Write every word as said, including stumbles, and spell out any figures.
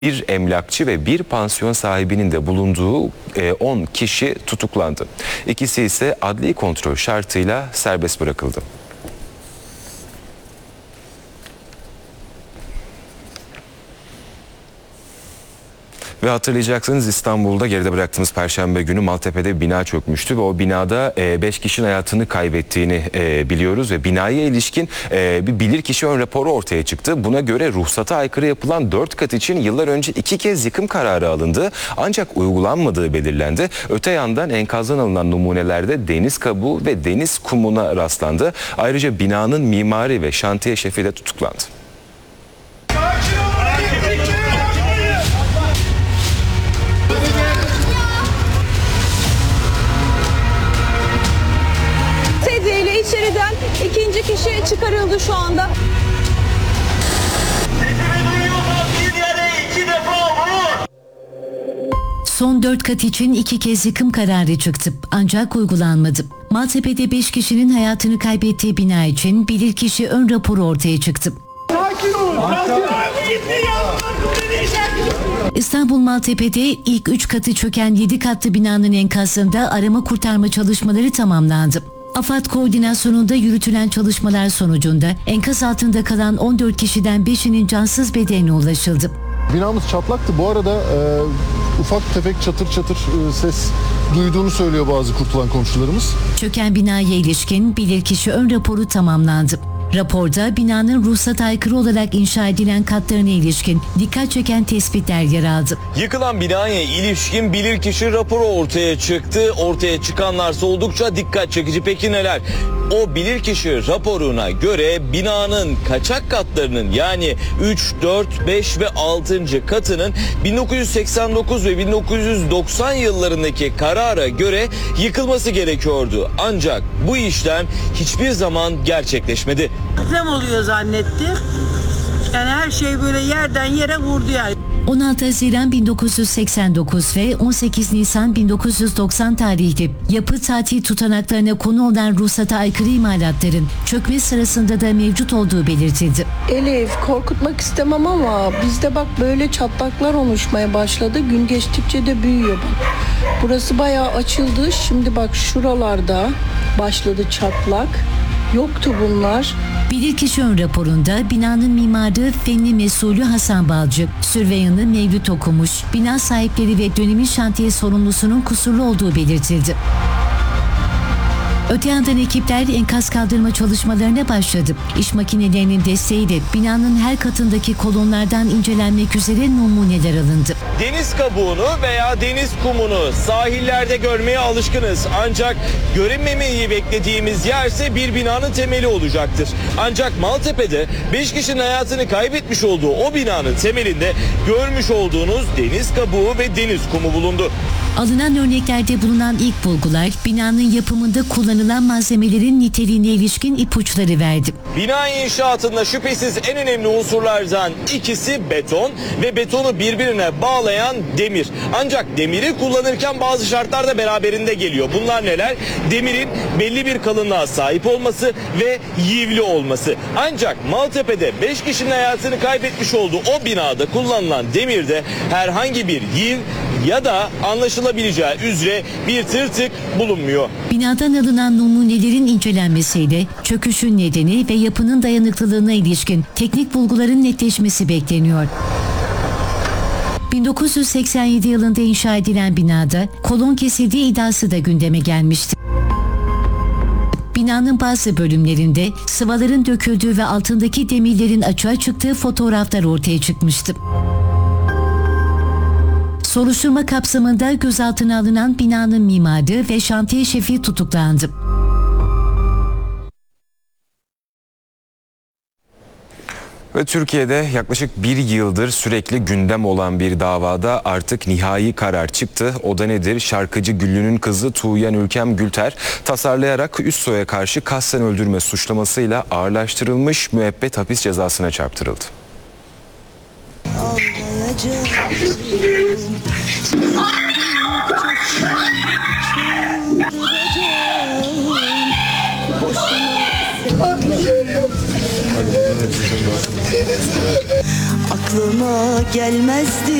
Bir emlakçı ve bir pansiyon sahibinin de bulunduğu on kişi tutuklandı. İkisi ise adli kontrol şartıyla serbest bırakıldı. Ve hatırlayacaksınız, İstanbul'da geride bıraktığımız Perşembe günü Maltepe'de bir bina çökmüştü ve o binada beş kişinin hayatını kaybettiğini e, biliyoruz ve binaya ilişkin e, bir bilirkişi ön raporu ortaya çıktı. Buna göre ruhsata aykırı yapılan dört kat için yıllar önce iki kez yıkım kararı alındı ancak uygulanmadığı belirlendi. Öte yandan enkazdan alınan numunelerde deniz kabuğu ve deniz kumuna rastlandı. Ayrıca binanın mimarı ve şantiye şefi de tutuklandı. İçeriden ikinci kişi çıkarıldı şu anda. Son dört kat için iki kez yıkım kararı çıktı ancak uygulanmadı. Maltepe'de beş kişinin hayatını kaybettiği bina için bilirkişi ön raporu ortaya çıktı. Sakin olun. İstanbul Maltepe'de ilk üç katı çöken yedi katlı binanın enkazında arama kurtarma çalışmaları tamamlandı. AFAD koordinasyonunda yürütülen çalışmalar sonucunda enkaz altında kalan on dört kişiden beşinin cansız bedenine ulaşıldı. Binamız çatlaktı. Bu arada e, ufak tefek çatır çatır e, ses duyduğunu söylüyor bazı kurtulan komşularımız. Çöken binaya ilişkin bilirkişi ön raporu tamamlandı. Raporda binanın ruhsata aykırı olarak inşa edilen katlarına ilişkin dikkat çeken tespitler yer aldı. Yıkılan binaya ilişkin bilirkişi raporu ortaya çıktı. Ortaya çıkanlarsa oldukça dikkat çekici. Peki neler? O bilirkişi raporuna göre binanın kaçak katlarının yani üç, dört, beş ve altıncı katının bin dokuz yüz seksen dokuz ve bin dokuz yüz doksan yıllarındaki karara göre yıkılması gerekiyordu. Ancak bu işlem hiçbir zaman gerçekleşmedi. Deprem oluyor zannetti. Yani her şey böyle yerden yere vurdu yani. on altı Haziran bin dokuz yüz seksen dokuz ve on sekiz Nisan bin dokuz yüz doksan tarihli yapı tatil tutanaklarına konu olan ruhsata aykırı imalatların çökme sırasında da mevcut olduğu belirtildi. Elif, korkutmak istemem ama bizde bak böyle çatlaklar oluşmaya başladı. Gün geçtikçe de büyüyor bak. Burası bayağı açıldı. Şimdi bak şuralarda başladı çatlak. Yoktu bunlar. Bilirkişi ön raporunda binanın mimarı fenli mesulü Hasan Balcı, sürveyanı Mevlüt Okumuş, bina sahipleri ve dönemin şantiye sorumlusunun kusurlu olduğu belirtildi. Öte yandan ekipler enkaz kaldırma çalışmalarına başladı. İş makinelerinin desteğiyle binanın her katındaki kolonlardan incelenmek üzere numuneler alındı. Deniz kabuğunu veya deniz kumunu sahillerde görmeye alışkınız. Ancak görünmemeyi beklediğimiz yerse bir binanın temeli olacaktır. Ancak Maltepe'de beş kişinin hayatını kaybetmiş olduğu o binanın temelinde görmüş olduğunuz deniz kabuğu ve deniz kumu bulundu. Alınan örneklerde bulunan ilk bulgular binanın yapımında kullanılan malzemelerin niteliğine ilişkin ipuçları verdi. Bina inşaatında şüphesiz en önemli unsurlardan ikisi beton ve betonu birbirine bağlayan demir. Ancak demiri kullanırken bazı şartlar da beraberinde geliyor. Bunlar neler? Demirin belli bir kalınlığa sahip olması ve yivli olması. Ancak Maltepe'de beş kişinin hayatını kaybetmiş olduğu o binada kullanılan demirde herhangi bir yiv ya da anlaşılabileceği üzere bir tırtık bulunmuyor. Binadan alınan numunelerin incelenmesiyle çöküşün nedeni ve yapının dayanıklılığına ilişkin teknik bulguların netleşmesi bekleniyor. bin dokuz yüz seksen yedi yılında inşa edilen binada kolon kesildiği iddiası da gündeme gelmişti. Binanın bazı bölümlerinde sıvaların döküldüğü ve altındaki demirlerin açığa çıktığı fotoğraflar ortaya çıkmıştı. Soruşturma kapsamında gözaltına alınan binanın mimarı ve şantiye şefi tutuklandı. Ve Türkiye'de yaklaşık bir yıldır sürekli gündem olan bir davada artık nihai karar çıktı. O da nedir? Şarkıcı Güllü'nün kızı Tuğyan Ülkem Gülter tasarlayarak Üstsoy'a karşı kasten öldürme suçlamasıyla ağırlaştırılmış müebbet hapis cezasına çarptırıldı. Deniz. Aklıma gelmezdi